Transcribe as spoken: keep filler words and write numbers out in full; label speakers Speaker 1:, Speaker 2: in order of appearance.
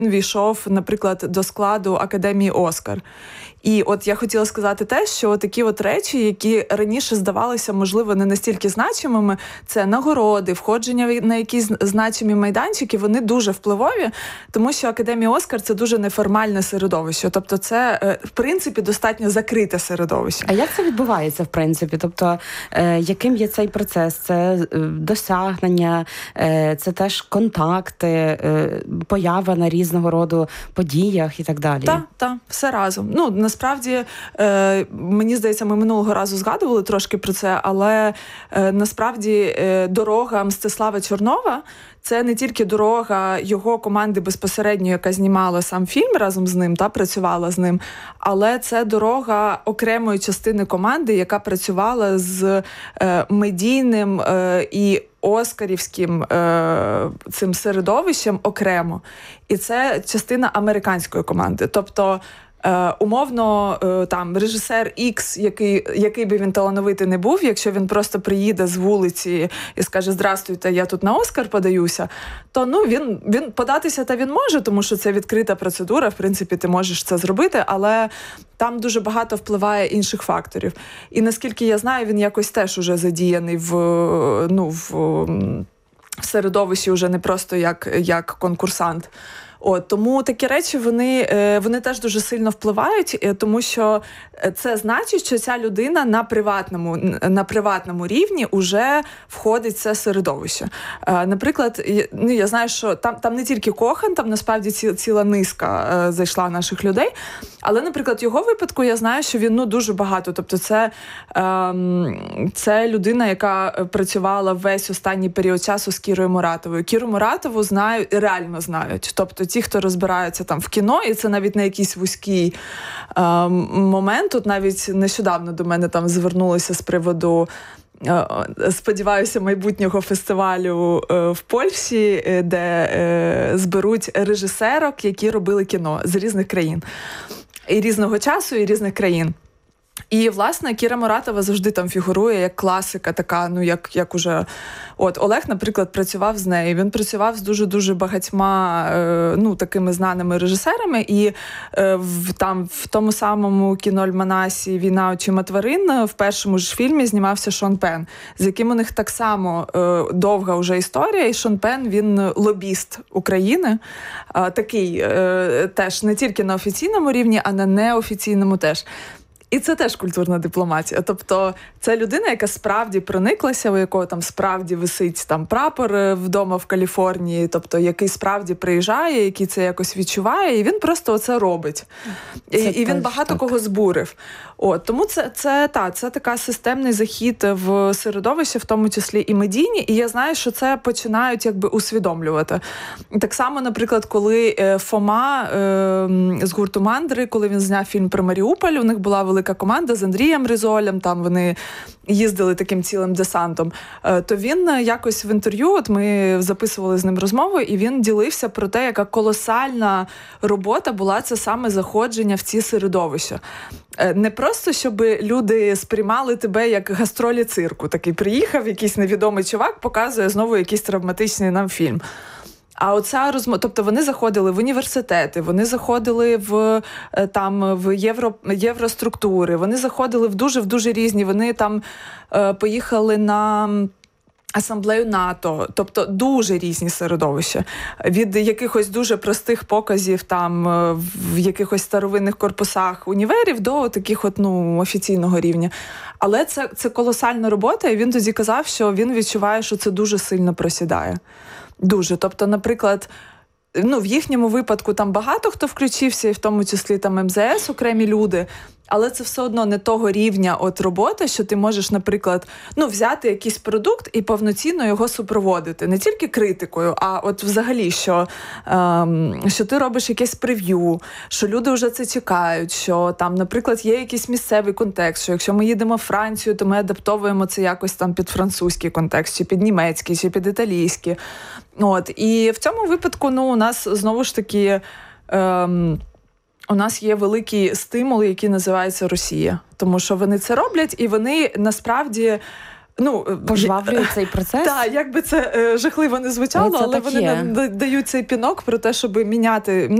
Speaker 1: війшов, наприклад, до складу Академії Оскар. І от я хотіла сказати те, що такі от речі, які раніше здавалися, можливо, не настільки значимими, це нагороди, входження на якісь значимі майданчики, вони дуже впливові, тому що Академія Оскар – це дуже неформальне середовище. Тобто це, в принципі, достатньо закрите середовище.
Speaker 2: А як це відбувається, в принципі? Тобто, е, яким є цей процес? Це досягнення, е, це теж контакти, е, поява на різного роду подіях і так далі?
Speaker 1: Так, так, все разом. Ну, насправді, е, мені здається, ми минулого разу згадували трошки про це, але е, насправді е, дорога Мстислава Чорнова – це не тільки дорога його команди безпосередньо, яка знімала сам фільм разом з ним, та працювала з ним, але це дорога окремої частини команди, яка працювала з е, медійним е, і оскарівським е, цим середовищем окремо. І це частина американської команди. Тобто, Е, умовно, е, там, режисер Ікс, який, який би він талановитий не був, якщо він просто приїде з вулиці і скаже «Здрастуйте, я тут на Оскар подаюся», то ну, він, він податися та він може, тому що це відкрита процедура, в принципі, ти можеш це зробити, але там дуже багато впливає інших факторів. І наскільки я знаю, він якось теж уже задіяний в, ну, в, в середовищі вже не просто як, як конкурсант. От, тому такі речі, вони, вони теж дуже сильно впливають, тому що це значить, що ця людина на приватному, на приватному рівні вже входить в це середовище. Наприклад, ну, я знаю, що там, там не тільки Кохан, там насправді ці, ціла низка зайшла наших людей, але, наприклад, його випадку я знаю, що він ну, дуже багато. Тобто це, це людина, яка працювала весь останній період часу з Кірою Муратовою. Кіру Муратову знають, реально знають. Тобто ті, хто розбираються там в кіно, і це навіть не якийсь вузький е, момент. Тут навіть нещодавно до мене там звернулися з приводу, е, сподіваюся, майбутнього фестивалю е, в Польщі, е, де е, зберуть режисерок, які робили кіно з різних країн. І різного часу, і різних країн. І, власне, Кіра Муратова завжди там фігурує як класика така, ну, як, як уже... От, Олег, наприклад, працював з нею. Він працював з дуже-дуже багатьма, е, ну, такими знаними режисерами. І е, в, там, в тому самому кіноальманасі «Війна очима тварин» в першому ж фільмі знімався Шон Пен, з яким у них так само е, довга вже історія. І Шон Пен, він лобіст України. Е, такий е, теж не тільки на офіційному рівні, а на неофіційному теж. І це теж культурна дипломатія. Тобто це людина, яка справді прониклася, у якого там справді висить там прапор вдома в Каліфорнії, тобто який справді приїжджає, який це якось відчуває, і він просто оце робить. Це і, і він багато так. кого збурив. От, тому це, це, та, це така системний захід в середовище, в тому числі і медійні, і я знаю, що це починають якби усвідомлювати. Так само, наприклад, коли Фома е, з гурту «Мандри», коли він зняв фільм про Маріуполь, у них була велика команда з Андрієм Ризолем, там вони їздили таким цілим десантом, то він якось в інтерв'ю, от ми записували з ним розмову, і він ділився про те, яка колосальна робота була це саме заходження в ці середовища. Не просто, щоб люди сприймали тебе як гастролі цирку. Такий приїхав якийсь невідомий чувак, показує знову якийсь травматичний нам фільм. А оця розмова, тобто вони заходили в університети, вони заходили в там в євро, євроструктури, вони заходили в дуже в дуже різні. Вони там е, поїхали на асамблею НАТО, тобто дуже різні середовища. Від якихось дуже простих показів там в якихось старовинних корпусах універів до таких от, ну, офіційного рівня. Але це, це колосальна робота, і він тоді казав, що він відчуває, що це дуже сильно просідає. Дуже. Тобто, наприклад, ну, в їхньому випадку там багато хто включився, і в тому числі там ем зе ес, окремі люди, але це все одно не того рівня от роботи, що ти можеш, наприклад, ну, взяти якийсь продукт і повноцінно його супроводити. Не тільки критикою, а от взагалі, що, ем, що ти робиш якесь прев'ю, що люди вже це чекають, що там, наприклад, є якийсь місцевий контекст, що якщо ми їдемо в Францію, то ми адаптовуємо це якось там під французький контекст, чи під німецький, чи під італійський. От. І в цьому випадку, ну, у нас знову ж таки... Ем, у нас є великий стимул, який називається Росія. Тому що вони це роблять, і вони насправді Ну,
Speaker 2: пожвавлюють цей процес?
Speaker 1: Так, як би це е, жахливо не звучало,
Speaker 2: але,
Speaker 1: але
Speaker 2: але
Speaker 1: вони
Speaker 2: є.
Speaker 1: дають цей пінок про те, щоб міняти